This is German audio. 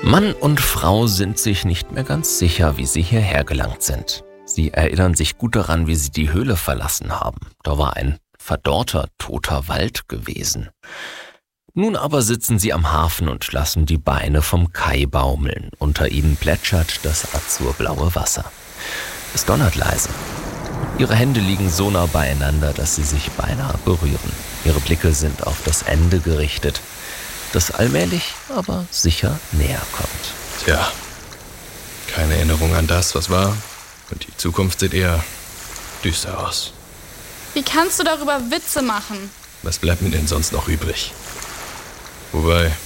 Mann und Frau sind sich nicht mehr ganz sicher, wie sie hierher gelangt sind. Sie erinnern sich gut daran, wie sie die Höhle verlassen haben. Da war ein verdorrter, toter Wald gewesen. Nun aber sitzen sie am Hafen und lassen die Beine vom Kai baumeln. Unter ihnen plätschert das azurblaue Wasser. Es donnert leise. Ihre Hände liegen so nah beieinander, dass sie sich beinahe berühren. Ihre Blicke sind auf das Ende gerichtet, das allmählich, aber sicher näher kommt. Tja, keine Erinnerung an das, was war. Und die Zukunft sieht eher düster aus. Wie kannst du darüber Witze machen? Was bleibt mir denn sonst noch übrig? Wobei,